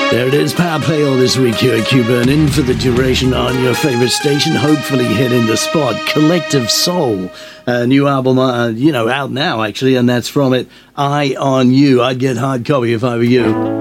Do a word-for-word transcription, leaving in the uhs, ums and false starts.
There it is, Power Play all this week here at Q-Burn, in for the duration on your favourite station, hopefully hitting the spot. Collective Soul, a new album, uh, you know, out now actually, and that's from it, Eye on You. I'd get hard copy if I were you.